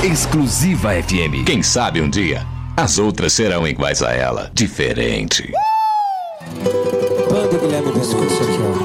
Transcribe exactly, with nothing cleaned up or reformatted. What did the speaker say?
Exclusiva F M. Quem sabe um dia as outras serão iguais a ela. Diferente. Banda Guilherme Bento, escuta isso aqui, ó.